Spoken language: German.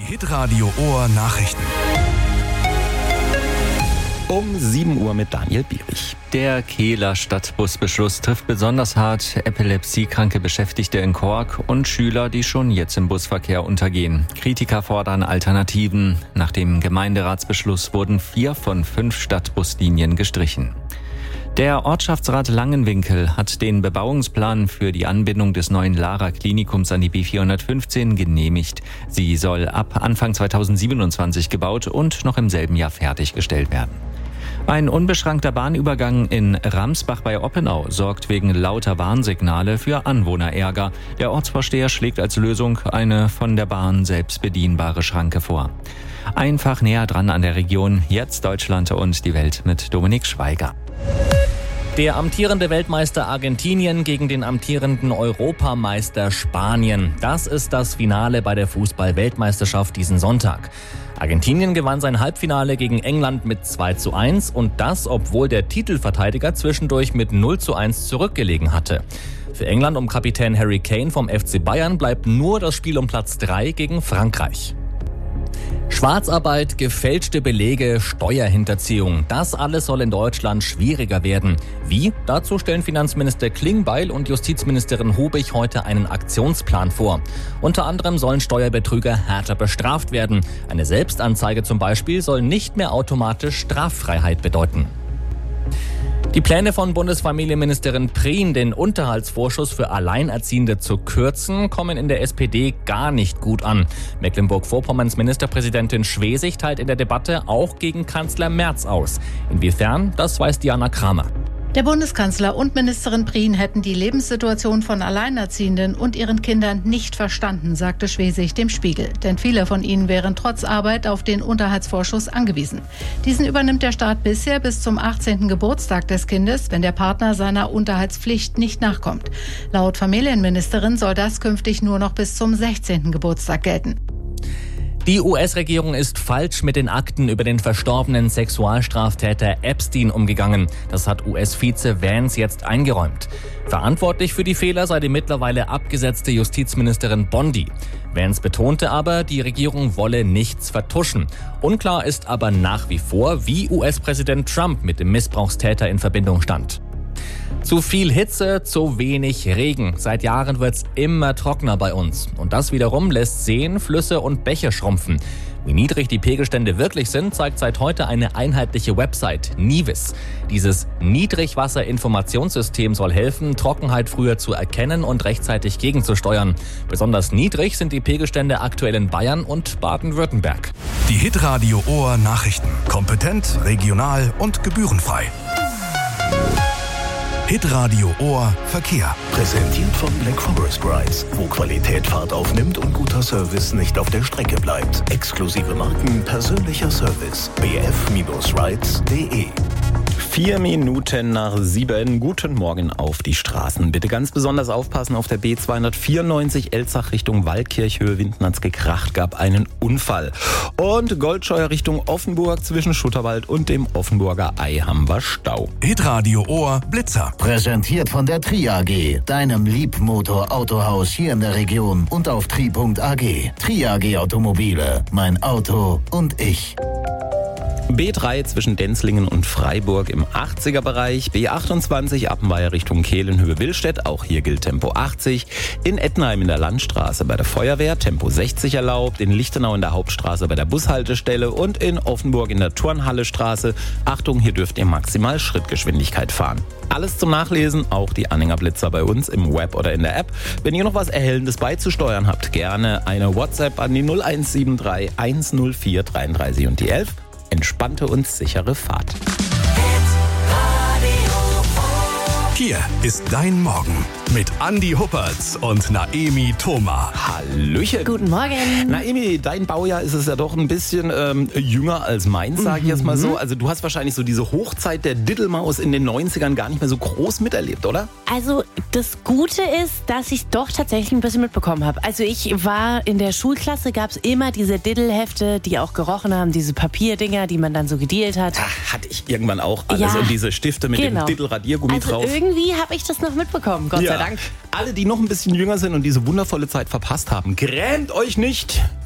Hitradio Ohr Nachrichten. Um 7 Uhr mit Daniel Bierich. Der Kehler Stadtbusbeschluss trifft besonders hart epilepsiekranke Beschäftigte in Kork und Schüler, die schon jetzt im Busverkehr untergehen. Kritiker fordern Alternativen. Nach dem Gemeinderatsbeschluss wurden 4 von 5 Stadtbuslinien gestrichen. Der Ortschaftsrat Langenwinkel hat den Bebauungsplan für die Anbindung des neuen Lara-Klinikums an die B415 genehmigt. Sie soll ab Anfang 2027 gebaut und noch im selben Jahr fertiggestellt werden. Ein unbeschränkter Bahnübergang in Ramsbach bei Oppenau sorgt wegen lauter Warnsignale für Anwohnerärger. Der Ortsvorsteher schlägt als Lösung eine von der Bahn selbst bedienbare Schranke vor. Einfach näher dran an der Region, jetzt Deutschland und die Welt mit Dominik Schweiger. Der amtierende Weltmeister Argentinien gegen den amtierenden Europameister Spanien. Das ist das Finale bei der Fußball-Weltmeisterschaft diesen Sonntag. Argentinien gewann sein Halbfinale gegen England mit 2:1 und das, obwohl der Titelverteidiger zwischendurch mit 0:1 zurückgelegen hatte. Für England um Kapitän Harry Kane vom FC Bayern bleibt nur das Spiel um Platz 3 gegen Frankreich. Schwarzarbeit, gefälschte Belege, Steuerhinterziehung. Das alles soll in Deutschland schwieriger werden. Wie? Dazu stellen Finanzminister Klingbeil und Justizministerin Hubig heute einen Aktionsplan vor. Unter anderem sollen Steuerbetrüger härter bestraft werden. Eine Selbstanzeige zum Beispiel soll nicht mehr automatisch Straffreiheit bedeuten. Die Pläne von Bundesfamilienministerin Prien, den Unterhaltsvorschuss für Alleinerziehende zu kürzen, kommen in der SPD gar nicht gut an. Mecklenburg-Vorpommerns Ministerpräsidentin Schwesig teilt in der Debatte auch gegen Kanzler Merz aus. Inwiefern, das weiß Diana Kramer. Der Bundeskanzler und Ministerin Prien hätten die Lebenssituation von Alleinerziehenden und ihren Kindern nicht verstanden, sagte Schwesig dem Spiegel. Denn viele von ihnen wären trotz Arbeit auf den Unterhaltsvorschuss angewiesen. Diesen übernimmt der Staat bisher bis zum 18. Geburtstag des Kindes, wenn der Partner seiner Unterhaltspflicht nicht nachkommt. Laut Familienministerin soll das künftig nur noch bis zum 16. Geburtstag gelten. Die US-Regierung ist falsch mit den Akten über den verstorbenen Sexualstraftäter Epstein umgegangen. Das hat US-Vize Vance jetzt eingeräumt. Verantwortlich für die Fehler sei die mittlerweile abgesetzte Justizministerin Bondi. Vance betonte aber, die Regierung wolle nichts vertuschen. Unklar ist aber nach wie vor, wie US-Präsident Trump mit dem Missbrauchstäter in Verbindung stand. Zu viel Hitze, zu wenig Regen. Seit Jahren wird's immer trockener bei uns. Und das wiederum lässt Seen, Flüsse und Bäche schrumpfen. Wie niedrig die Pegelstände wirklich sind, zeigt seit heute eine einheitliche Website, Nivis. Dieses Niedrigwasserinformationssystem soll helfen, Trockenheit früher zu erkennen und rechtzeitig gegenzusteuern. Besonders niedrig sind die Pegelstände aktuell in Bayern und Baden-Württemberg. Die Hitradio Ohr Nachrichten. Kompetent, regional und gebührenfrei. Hitradio Ohr Verkehr. Präsentiert von Black Forest Rides, wo Qualität Fahrt aufnimmt und guter Service nicht auf der Strecke bleibt. Exklusive Marken, persönlicher Service. bf-rides.de. 4 Minuten nach 7. Guten Morgen auf die Straßen. Bitte ganz besonders aufpassen auf der B294 Elzach Richtung Waldkirchhöhe. Hinten hat's gekracht, gab einen Unfall. Und Goldscheuer Richtung Offenburg zwischen Schutterwald und dem Offenburger Ei haben wir Stau. Hitradio Ohr Blitzer. Präsentiert von der Tri AG, deinem Liebmotor-Autohaus hier in der Region und auf tri.ag. Tri AG Automobile, mein Auto und ich. B3 zwischen Denzlingen und Freiburg im 80er-Bereich, B28 Appenweier Richtung Kehlenhöhe-Willstedt, auch hier gilt Tempo 80, in Ettenheim in der Landstraße bei der Feuerwehr Tempo 60 erlaubt, in Lichtenau in der Hauptstraße bei der Bushaltestelle und in Offenburg in der Turnhallestraße. Achtung, hier dürft ihr maximal Schrittgeschwindigkeit fahren. Alles zum Nachlesen, auch die Anhängerblitzer bei uns im Web oder in der App. Wenn ihr noch was Erhellendes beizusteuern habt, gerne eine WhatsApp an die 0173 104 33 und die 11. Entspannte und sichere Fahrt. Hier ist dein Morgen mit Andi Huppertz und Naemi Thoma. Hallöchen. Guten Morgen. Naemi, dein Baujahr ist es ja doch ein bisschen jünger als meins, sage ich jetzt mal so. Also du hast wahrscheinlich so diese Hochzeit der Diddelmaus in den 90ern gar nicht mehr so groß miterlebt, oder? Also das Gute ist, dass ich doch tatsächlich ein bisschen mitbekommen habe. Also ich war in der Schulklasse, gab es immer diese Diddelhefte, die auch gerochen haben, diese Papierdinger, die man dann so gedealt hat. Ach, hatte ich irgendwann auch alles. Ja, und diese Stifte mit dem Diddel-Radiergummi drauf. Irgendwie habe ich das noch mitbekommen, Gott sei Dank. Alle, die noch ein bisschen jünger sind und diese wundervolle Zeit verpasst haben, grämt euch nicht.